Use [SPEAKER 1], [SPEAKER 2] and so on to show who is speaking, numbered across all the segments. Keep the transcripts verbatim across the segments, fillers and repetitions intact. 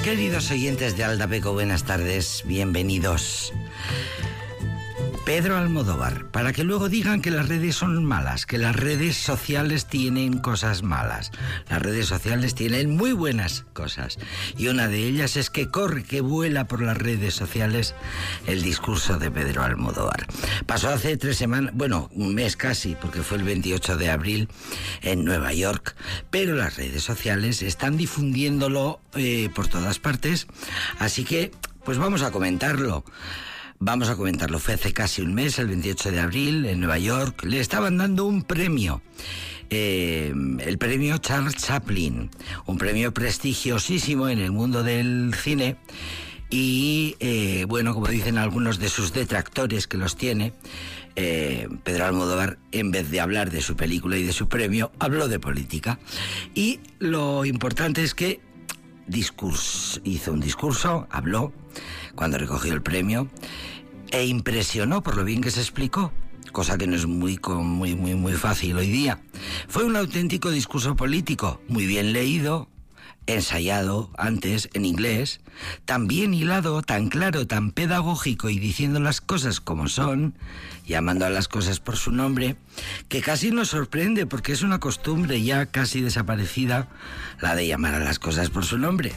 [SPEAKER 1] Queridos oyentes de Aldapeco, buenas tardes, bienvenidos. Pedro Almodóvar, para que luego digan que las redes son malas, que las redes sociales tienen cosas malas. Las redes sociales tienen muy buenas cosas. Y una de ellas es que corre, que vuela por las redes sociales el discurso de Pedro Almodóvar. Pasó hace tres semanas, bueno, un mes casi, porque fue el veintiocho de abril en Nueva York, pero las redes sociales están difundiéndolo eh, por todas partes, así que pues vamos a comentarlo. Vamos a comentarlo. Fue hace casi un mes, el veintiocho de abril, en Nueva York. Le estaban dando un premio, eh, el premio Charles Chaplin, un premio prestigiosísimo en el mundo del cine. Y, eh, bueno, como dicen algunos de sus detractores que los tiene, eh, Pedro Almodóvar, en vez de hablar de su película y de su premio, habló de política. Y lo importante es que discurso, hizo un discurso, habló cuando recogió el premio e impresionó por lo bien que se explicó, cosa que no es muy, muy, muy, muy fácil hoy día. Fue un auténtico discurso político, muy bien leído, ensayado antes en inglés, tan bien hilado, tan claro, tan pedagógico y diciendo las cosas como son, llamando a las cosas por su nombre, que casi nos sorprende porque es una costumbre ya casi desaparecida, la de llamar a las cosas por su nombre.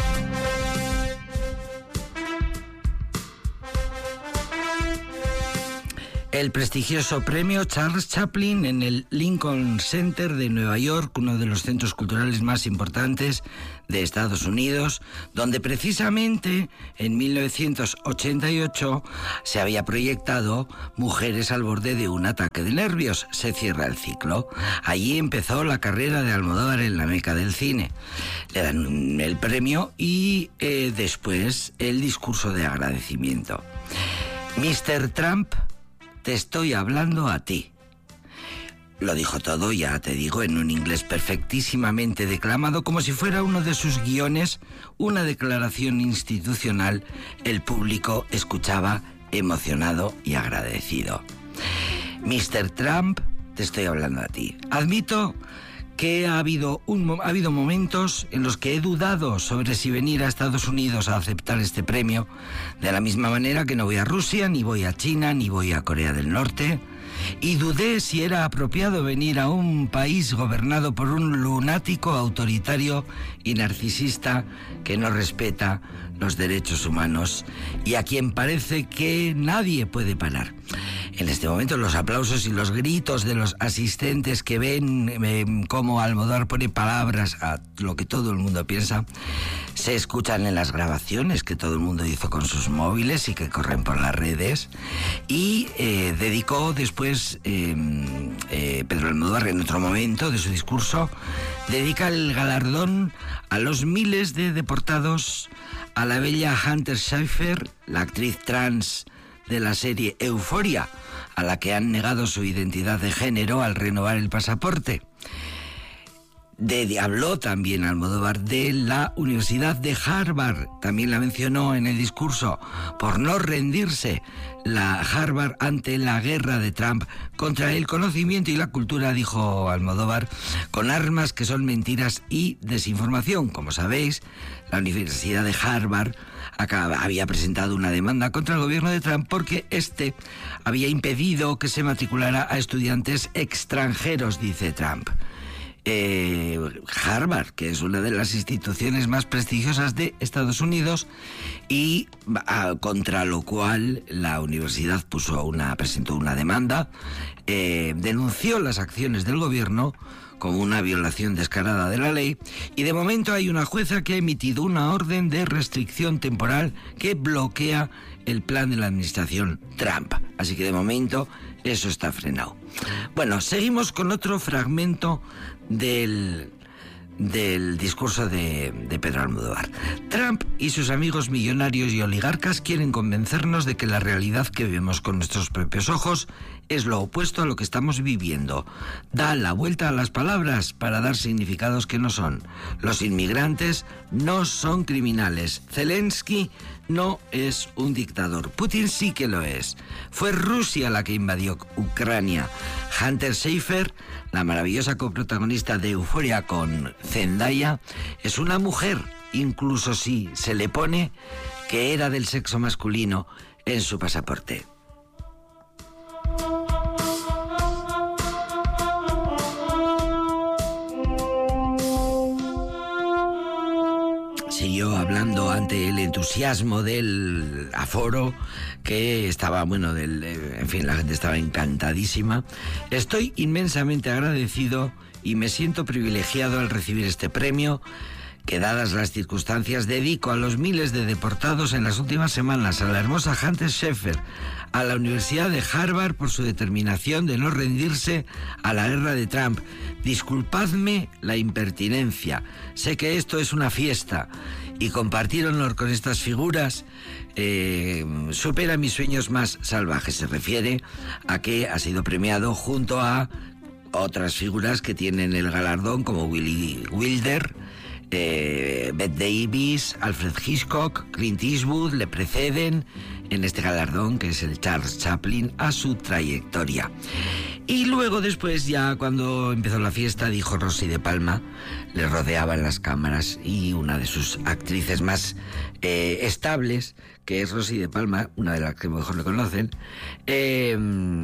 [SPEAKER 1] El prestigioso premio Charles Chaplin en el Lincoln Center de Nueva York, uno de los centros culturales más importantes de Estados Unidos, donde precisamente en mil novecientos ochenta y ocho se había proyectado Mujeres al borde de un ataque de nervios. Se cierra el ciclo. Allí empezó la carrera de Almodóvar en la meca del cine. Le dan el premio y eh, después el discurso de agradecimiento. mister Trump, te estoy hablando a ti. Lo dijo todo, ya te digo, en un inglés perfectísimamente declamado, como si fuera uno de sus guiones, una declaración institucional. El público escuchaba emocionado y agradecido. mister Trump, te estoy hablando a ti. Admito que ha habido, un, ha habido momentos en los que he dudado sobre si venir a Estados Unidos a aceptar este premio, de la misma manera que no voy a Rusia, ni voy a China, ni voy a Corea del Norte, y dudé si era apropiado venir a un país gobernado por un lunático autoritario y narcisista que no respeta los derechos humanos y a quien parece que nadie puede parar. En este momento los aplausos y los gritos de los asistentes que ven eh, cómo Almodóvar pone palabras a lo que todo el mundo piensa, se escuchan en las grabaciones que todo el mundo hizo con sus móviles y que corren por las redes. Y eh, dedicó después eh, eh, Pedro Almodóvar, en otro momento de su discurso, dedica el galardón a los miles de deportados, a la bella Hunter Schafer, la actriz trans de la serie Euforia, a la que han negado su identidad de género al renovar el pasaporte. De, de, habló también Almodóvar de la Universidad de Harvard, también la mencionó en el discurso, por no rendirse la Harvard ante la guerra de Trump contra el conocimiento y la cultura, dijo Almodóvar, con armas que son mentiras y desinformación. Como sabéis, la Universidad de Harvard acaba, había presentado una demanda contra el gobierno de Trump porque este había impedido que se matriculara a estudiantes extranjeros, dice Trump. Eh, Harvard, que es una de las instituciones más prestigiosas de Estados Unidos, y a, contra lo cual la universidad puso una, presentó una demanda, eh, denunció las acciones del gobierno como una violación descarada de la ley, y de momento hay una jueza que ha emitido una orden de restricción temporal que bloquea el plan de la administración Trump. Así que de momento eso está frenado. Bueno, seguimos con otro fragmento del, del discurso de, de Pedro Almodóvar. Trump y sus amigos millonarios y oligarcas quieren convencernos de que la realidad que vemos con nuestros propios ojos es lo opuesto a lo que estamos viviendo. Da la vuelta a las palabras para dar significados que no son. Los inmigrantes no son criminales. Zelensky no es un dictador. Putin sí que lo es. Fue Rusia la que invadió Ucrania. Hunter Schafer, la maravillosa coprotagonista de Euforia con Zendaya, es una mujer incluso si se le pone que era del sexo masculino en su pasaporte. Siguió hablando ante el entusiasmo del aforo, que estaba, bueno, del, en fin, la gente estaba encantadísima. Estoy inmensamente agradecido y me siento privilegiado al recibir este premio, que dadas las circunstancias dedico a los miles de deportados en las últimas semanas, a la hermosa Hunter Schafer, a la Universidad de Harvard por su determinación de no rendirse a la guerra de Trump. Disculpadme la impertinencia, sé que esto es una fiesta y compartir honor con estas figuras eh, supera mis sueños más salvajes. Se refiere a que ha sido premiado junto a otras figuras que tienen el galardón, como Willy Wilder, Eh, Bette Davis, Alfred Hitchcock, Clint Eastwood le preceden en este galardón, que es el Charles Chaplin, a su trayectoria. Y luego después, ya cuando empezó la fiesta, dijo Rosy de Palma, le rodeaban las cámaras, y una de sus actrices más eh, estables, que es Rosy de Palma, una de las que mejor le conocen, eh,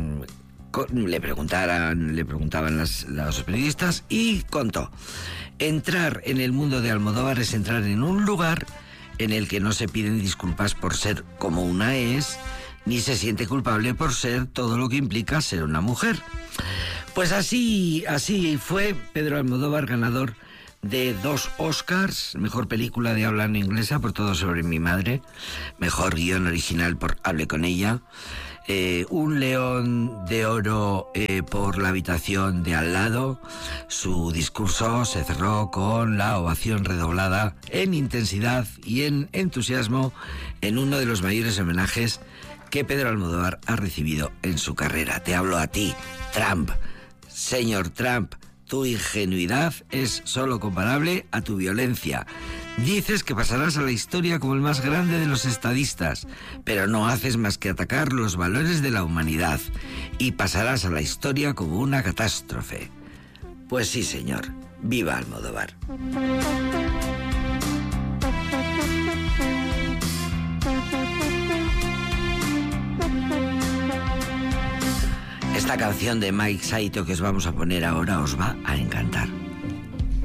[SPEAKER 1] le preguntaran, le preguntaban las, los periodistas, y contó: entrar en el mundo de Almodóvar es entrar en un lugar en el que no se piden disculpas por ser como una es, ni se siente culpable por ser todo lo que implica ser una mujer. Pues así, así fue Pedro Almodóvar, ganador de dos Oscars: mejor película de habla no inglesa por Todo sobre mi madre, mejor guión original por Hable con ella, Eh, un León de Oro eh, por La habitación de al lado. Su discurso se cerró con la ovación redoblada en intensidad y en entusiasmo en uno de los mayores homenajes que Pedro Almodóvar ha recibido en su carrera. Te hablo a ti, Trump. Señor Trump, tu ingenuidad es solo comparable a tu violencia. Dices que pasarás a la historia como el más grande de los estadistas, pero no haces más que atacar los valores de la humanidad, y pasarás a la historia como una catástrofe. Pues sí, señor. ¡Viva Almodóvar! Esta canción de Mike Saito que os vamos a poner ahora os va a encantar.